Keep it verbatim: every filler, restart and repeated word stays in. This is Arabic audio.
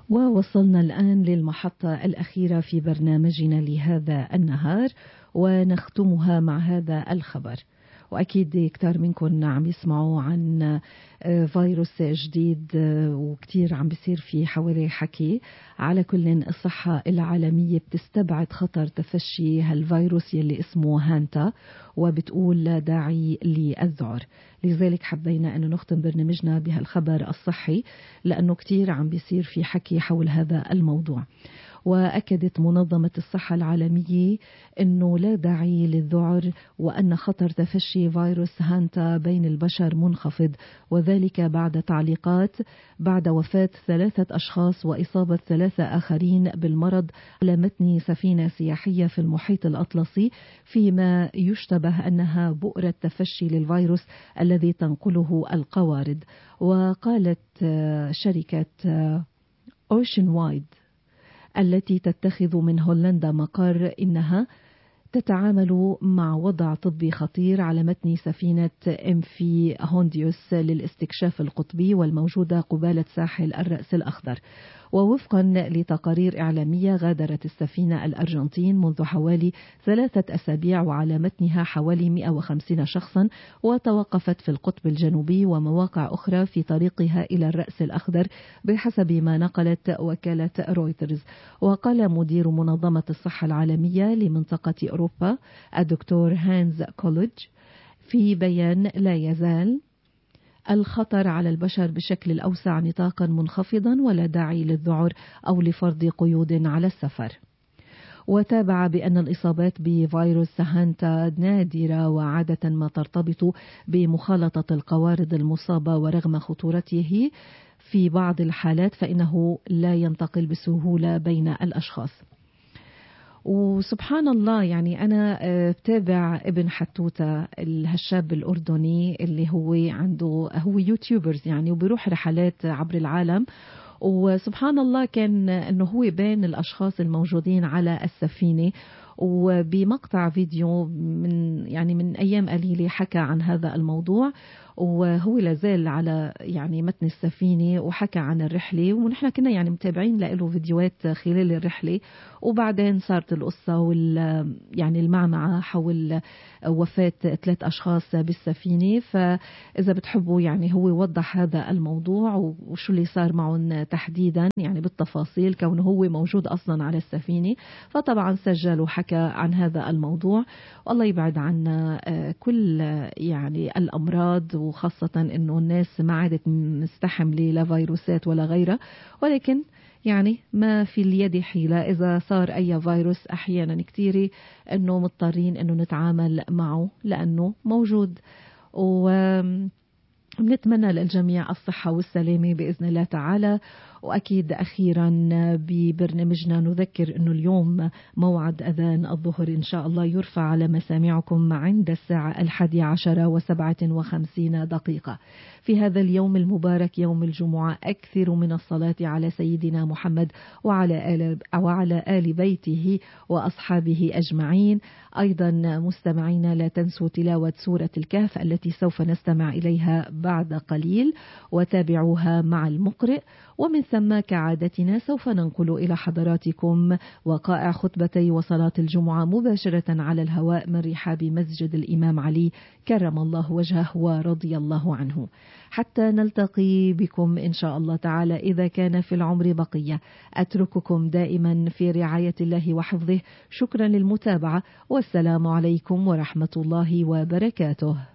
ووصلنا الآن للمحطة الأخيرة في برنامجنا لهذا النهار، ونختمها مع هذا الخبر. وأكيد كتار منكم عم يسمعوا عن فيروس جديد وكتير عم بيصير في حوالي حكي. على كل الصحة العالمية بتستبعد خطر تفشي هالفيروس يلي اسمه هانتا، وبتقول لا داعي للذعر. لذلك حبينا أن نختم برنامجنا بهالخبر الصحي، لأنه كتير عم بيصير في حكي حول هذا الموضوع. وأكدت منظمة الصحة العالمية أنه لا داعي للذعر، وأن خطر تفشي فيروس هانتا بين البشر منخفض، وذلك بعد تعليقات بعد وفاة ثلاثة أشخاص وإصابة ثلاثة آخرين بالمرض على متن سفينة سياحية في المحيط الأطلسي، فيما يشتبه أنها بؤرة تفشي للفيروس الذي تنقله القوارض. وقالت شركة أوشن وايد التي تتخذ من هولندا مقر إنها تتعامل مع وضع طبي خطير على متن سفينة إم في هونديوس للاستكشاف القطبي والموجودة قبالة ساحل الرأس الأخضر. ووفقا لتقارير إعلامية، غادرت السفينة الأرجنتين منذ حوالي ثلاثة أسابيع وعلى متنها حوالي مئة وخمسين شخصا، وتوقفت في القطب الجنوبي ومواقع أخرى في طريقها إلى الرأس الأخضر بحسب ما نقلت وكالة رويترز. وقال مدير منظمة الصحة العالمية لمنطقة أوروبا الدكتور هانز كولوج في بيان: لا يزال الخطر على البشر بشكل الأوسع نطاقا منخفضا، ولا داعي للذعر أو لفرض قيود على السفر. وتابع بأن الإصابات بفيروس هانتا نادرة وعادة ما ترتبط بمخالطة القوارض المصابة، ورغم خطورته في بعض الحالات فإنه لا ينتقل بسهولة بين الأشخاص. وسبحان الله، يعني أنا بتابع ابن حتوتة الشاب الأردني اللي هو عنده هو يوتيوبرز يعني، وبيروح رحلات عبر العالم. وسبحان الله كان أنه هو بين الأشخاص الموجودين على السفينة، وبمقطع فيديو من يعني من أيام قليلة حكى عن هذا الموضوع، وهو لازال على يعني متن السفينة وحكى عن الرحلة، ونحن كنا يعني متابعين له فيديوهات خلال الرحلة. وبعدين صارت القصة وال يعني المعمعة حول وفاة ثلاث أشخاص بالسفينة. فإذا بتحبوا يعني هو وضح هذا الموضوع وشو اللي صار معهم تحديدا يعني بالتفاصيل، كونه هو موجود أصلا على السفينة. فطبعا سجل وحكى عن هذا الموضوع. والله يبعد عنا كل يعني الأمراض، وخاصة أنه الناس ما عادت مستحملة لا فيروسات ولا غيرها، ولكن يعني ما في اليد حيلة. إذا صار أي فيروس أحيانا كتير أنه مضطرين أنه نتعامل معه لأنه موجود. ونتمنى للجميع الصحة والسلامة بإذن الله تعالى. وأكيد أخيرا ببرنامجنا نذكر أنه اليوم موعد أذان الظهر إن شاء الله يرفع على مسامعكم عند الساعة الحادية عشرة وسبعة وخمسين دقيقة في هذا اليوم المبارك يوم الجمعة. أكثر من الصلاة على سيدنا محمد وعلى آل, وعلى آل بيته وأصحابه أجمعين. أيضا مستمعينا لا تنسوا تلاوة سورة الكهف التي سوف نستمع إليها بعد قليل، وتابعوها مع المقرئ. ومن ثم كعادتنا سوف ننقل إلى حضراتكم وقائع خطبتي وصلاة الجمعة مباشرة على الهواء من رحاب مسجد الإمام علي كرم الله وجهه ورضي الله عنه، حتى نلتقي بكم إن شاء الله تعالى إذا كان في العمر بقية. أترككم دائما في رعاية الله وحفظه. شكرا للمتابعة، والسلام عليكم ورحمة الله وبركاته.